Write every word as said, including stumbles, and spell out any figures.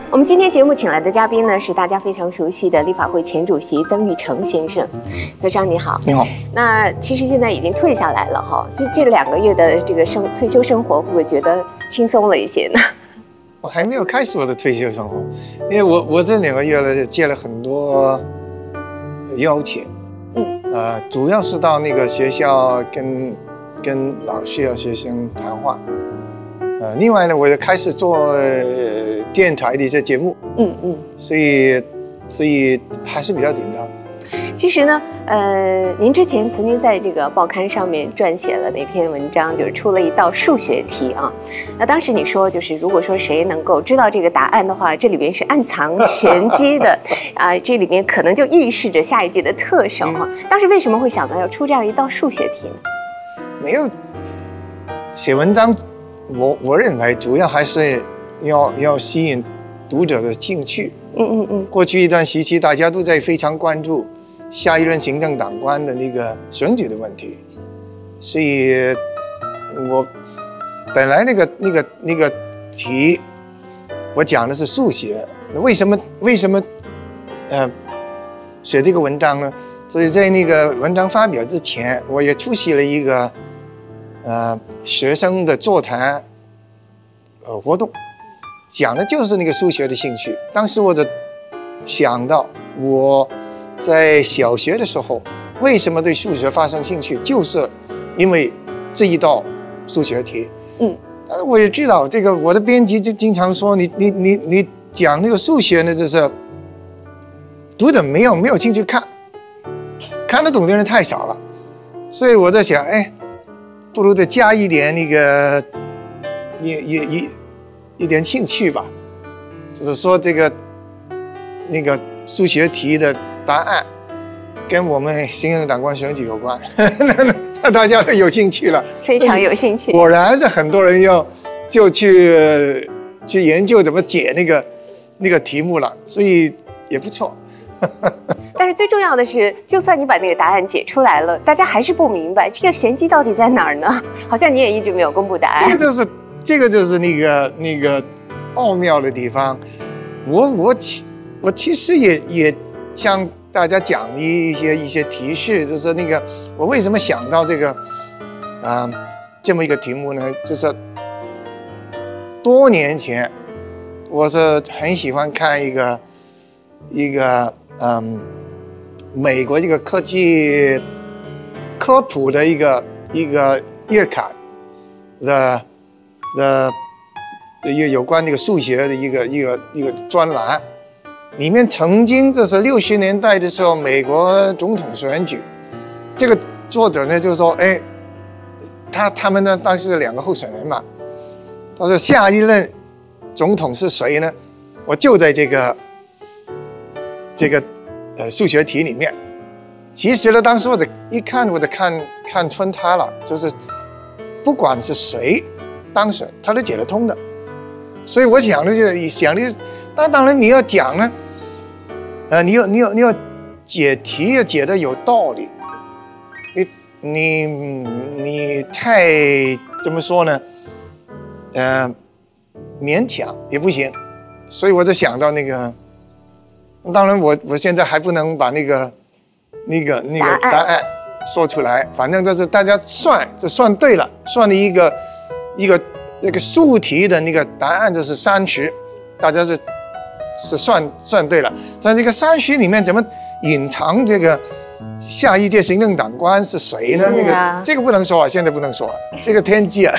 我们今天节目请来的嘉宾呢，是大家非常熟悉的立法会前主席曾钰成先生。曾商你好。 你好。 那其实现在已经退下来了哈，这这两个月的这个生退休生活，会不会觉得轻松了一些呢？ 我还没有开始我的退休生活，因为我我这两个月呢接了很多邀请，嗯，呃，主要是到那个学校跟跟老师和学生谈话，呃，另外呢，我也开始做、呃、电台的一些节目，嗯嗯，所以所以还是比较紧张。 其实呢，呃，您之前曾经在这个报刊上面撰写了那篇文章，就是出了一道数学题啊。那当时你说，就是如果说谁能够知道这个答案的话，这里面是暗藏玄机的啊，这里面可能就预示着下一届的特首哈、啊。当时为什么会想到要出这样一道数学题呢？ 没有写文章，我我认为主要还是要要吸引读者的兴趣。嗯嗯嗯。过去一段时期，大家都在非常关注下一任行政长官的那个选举的问题，所以我本来那个那个那个题，我讲的是数学，为什么为什么呃写这个文章呢？所以在那个文章发表之前，我也出席了一个呃学生的座谈呃活动，讲的就是那个数学的兴趣。当时我就想到我在小学的时候，为什么对数学发生兴趣，就是因为这一道数学题。嗯，我也知道这个，我的编辑就经常说，你你你你讲那个数学呢，就是读者没有没有兴趣看，看得懂的人太少了，所以我在想，哎，不如再加一点那个一一一一点兴趣吧，就是说这个那个数学题的答案跟我们行政长官选举有关，那大家都有兴趣了， 非常有兴趣。 果然是很多人要就去去研究怎么解那个那个题目了，所以也不错。 但是最重要的是，就算你把那个答案解出来了，大家还是不明白这个玄机到底在哪儿呢？好像你也一直没有公布答案。 这个就是这个就是那个那个奥妙的地方。我我其我其实也也向大家讲一些一些提示，就是那个我为什么想到这个啊、呃、这么一个题目呢？就是多年前，我是很喜欢看一个一个嗯美国一个科技科普的一个一个月刊的的有有关那个数学的一个一个一个专栏。里面曾经这是六十年代的时候，美国总统选举，这个作者呢就说，哎，他他们呢当时两个候选人嘛，他说下一任总统是谁呢？我就在这个这个呃数学题里面。其实呢，当时我的一看我就看看穿他了，就是不管是谁当选，他都解得通的。所以我想的就想的，那当然你要讲呢。呃，你要你要你要解题要解得有道理，你你你太怎么说呢？呃，勉强也不行，所以我就想到那个，当然我我现在还不能把那个那个那个答案说出来，反正就是大家算，就算对了，算了一个一个那个数题的那个答案就是三十，大家是。是算算对了，在这个三十里面怎么隐藏这个下一届行政长官是谁呢？ 是啊、 那个这个不能说啊，现在不能说、啊，这个天机啊。